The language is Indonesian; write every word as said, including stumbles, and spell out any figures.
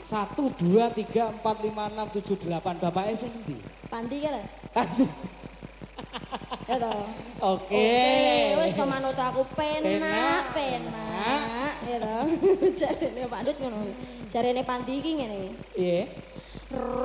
Satu, dua, tiga, empat, lima, enam, tujuh, delapan. Bapaknya sing ndi? Pandi kan? Aduh. Ya toh. Oke. Wis to manut aku penak, Penak, penak. Ya toh. Jarene Pak Dut ngono. Jarene Pandi iki ngene. Iya.